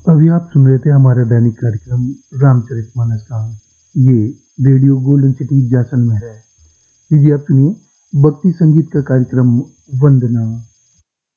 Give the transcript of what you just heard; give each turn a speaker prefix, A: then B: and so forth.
A: अभी आप सुन रहे थे हमारा दैनिक कार्यक्रम रामचरितमानस का। ये रेडियो गोल्डन सिटी जैसलमेर है। लीजिए आप सुनिए भक्ति संगीत का कार्यक्रम वंदना।